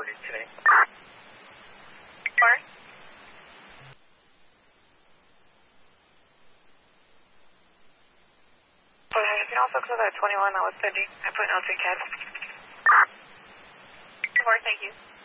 priority today. Sorry? You can also call that 21 that was pending. I put notes in CAD. More, thank you.